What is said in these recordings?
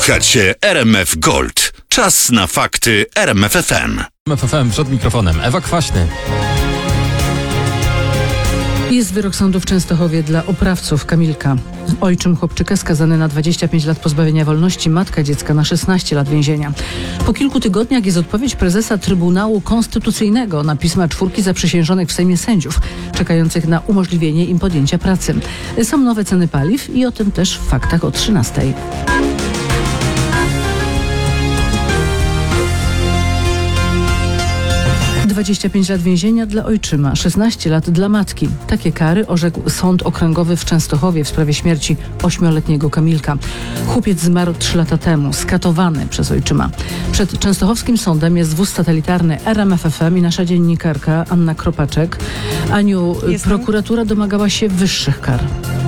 Słuchacie RMF Gold. Czas na fakty RMF FM. RMF FM przed mikrofonem Ewa Kwaśny. Jest wyrok sądu w Częstochowie dla oprawców Kamilka. Ojczym chłopczyka skazany na 25 lat pozbawienia wolności, matka dziecka na 16 lat więzienia. Po kilku tygodniach jest odpowiedź prezesa Trybunału Konstytucyjnego na pisma 4 zaprzysiężonych w Sejmie sędziów, czekających na umożliwienie im podjęcia pracy. Są nowe ceny paliw i o tym też w faktach o 13:00. ...25 lat więzienia dla ojczyma, 16 lat dla matki. Takie kary orzekł Sąd Okręgowy w Częstochowie w sprawie śmierci 8-letniego Kamilka. Chłopiec zmarł 3 lata temu, skatowany przez ojczyma. Przed częstochowskim sądem jest wóz satelitarny RMF FM i nasza dziennikarka Anna Kropaczek. Aniu, prokuratura domagała się wyższych kar.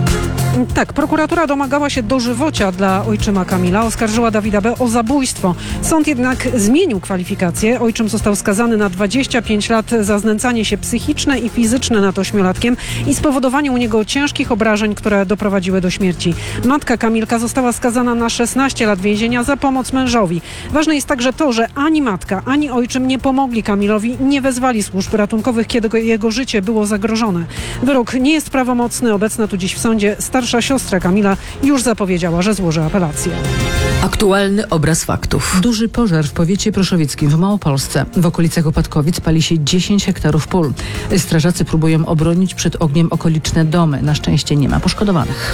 Tak, prokuratura domagała się dożywocia dla ojczyma Kamila, oskarżyła Dawida B. o zabójstwo. Sąd jednak zmienił kwalifikacje. Ojczym został skazany na 25 lat za znęcanie się psychiczne i fizyczne nad 8-latkiem i spowodowanie u niego ciężkich obrażeń, które doprowadziły do śmierci. Matka Kamilka została skazana na 16 lat więzienia za pomoc mężowi. Ważne jest także to, że ani matka, ani ojczym nie pomogli Kamilowi, nie wezwali służb ratunkowych, kiedy jego życie było zagrożone. Wyrok nie jest prawomocny. Obecna tu dziś w sądzie starsza siostra Kamila już zapowiedziała, że złoży apelację. Aktualny obraz faktów. Duży pożar w powiecie proszowieckim w Małopolsce. W okolicach Opatkowic pali się 10 hektarów pól. Strażacy próbują obronić przed ogniem okoliczne domy. Na szczęście nie ma poszkodowanych.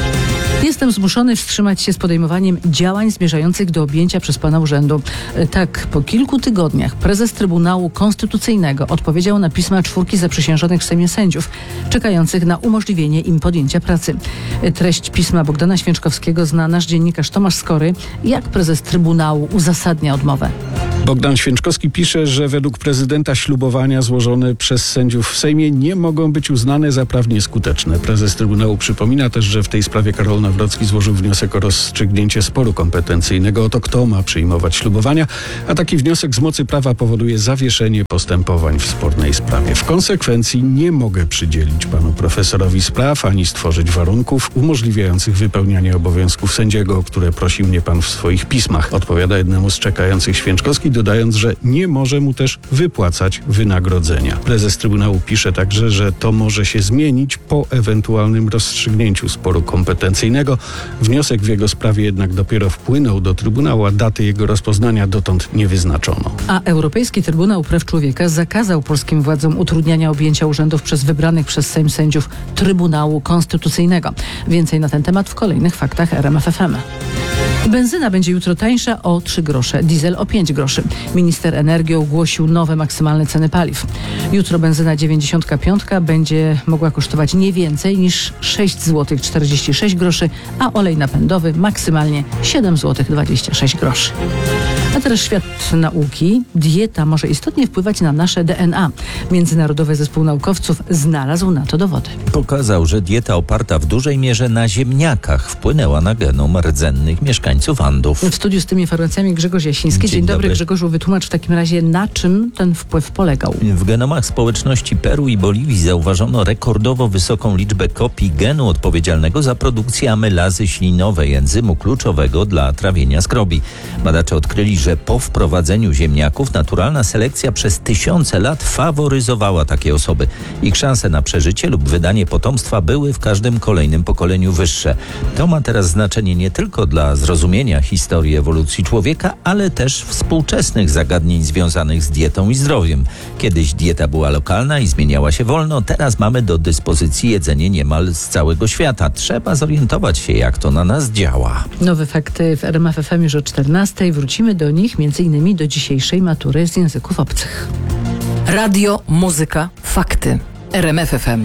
Jestem zmuszony wstrzymać się z podejmowaniem działań zmierzających do objęcia przez pana urzędu. Tak, po kilku tygodniach prezes Trybunału Konstytucyjnego odpowiedział na pisma 4 zaprzysiężonych w Sejmie sędziów, czekających na umożliwienie im podjęcia pracy. Treść pisma Bogdana Święczkowskiego zna nasz dziennikarz Tomasz Skory. Jak prezes Trybunału uzasadnia odmowę? Bogdan Święczkowski pisze, że według prezydenta ślubowania złożone przez sędziów w Sejmie nie mogą być uznane za prawnie skuteczne. Prezes Trybunału przypomina też, że w tej sprawie Karol Nawrocki złożył wniosek o rozstrzygnięcie sporu kompetencyjnego o to, kto ma przyjmować ślubowania, a taki wniosek z mocy prawa powoduje zawieszenie postępowań w spornej sprawie. W konsekwencji nie mogę przydzielić panu profesorowi spraw ani stworzyć warunków umożliwiających wypełnianie obowiązków sędziego, o które prosi mnie pan w swoich pismach. Odpowiada jednemu z czekających Święczkowski, dodając, że nie może mu też wypłacać wynagrodzenia. Prezes Trybunału pisze także, że to może się zmienić po ewentualnym rozstrzygnięciu sporu kompetencyjnego. Wniosek w jego sprawie jednak dopiero wpłynął do Trybunału, a daty jego rozpoznania dotąd nie wyznaczono. A Europejski Trybunał Praw Człowieka zakazał polskim władzom utrudniania objęcia urzędów przez wybranych przez Sejm sędziów Trybunału Konstytucyjnego. Więcej na ten temat w kolejnych faktach RMF FM. Benzyna będzie jutro tańsza o 3 grosze, diesel o 5 groszy. Minister energii ogłosił nowe maksymalne ceny paliw. Jutro benzyna 95 będzie mogła kosztować nie więcej niż 6,46 zł, a olej napędowy maksymalnie 7,26 zł. A teraz świat nauki. Dieta może istotnie wpływać na nasze DNA. Międzynarodowy Zespół Naukowców znalazł na to dowody. Pokazał, że dieta oparta w dużej mierze na ziemniakach wpłynęła na genom rdzennych mieszkańców Andów. W studiu z tymi informacjami Grzegorz Jasiński. Dzień dobry Grzegorzu, wytłumacz w takim razie, na czym ten wpływ polegał. W genomach społeczności Peru i Boliwii zauważono rekordowo wysoką liczbę kopii genu odpowiedzialnego za produkcję amylazy ślinowej, enzymu kluczowego dla trawienia skrobi. Badacze odkryli, że po wprowadzeniu ziemniaków naturalna selekcja przez tysiące lat faworyzowała takie osoby. Ich szanse na przeżycie lub wydanie potomstwa były w każdym kolejnym pokoleniu wyższe. To ma teraz znaczenie nie tylko dla zrozumienia historii ewolucji człowieka, ale też współczesnych zagadnień związanych z dietą i zdrowiem. Kiedyś dieta była lokalna i zmieniała się wolno, teraz mamy do dyspozycji jedzenie niemal z całego świata. Trzeba zorientować się, jak to na nas działa. Nowe fakty w RMF FM już o 14:00. Wrócimy do nich m.in. do dzisiejszej matury z języków obcych. Radio, muzyka, fakty. RMF FM.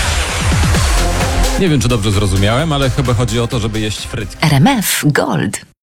Nie wiem, czy dobrze zrozumiałem, ale chyba chodzi o to, żeby jeść frytki. RMF Gold.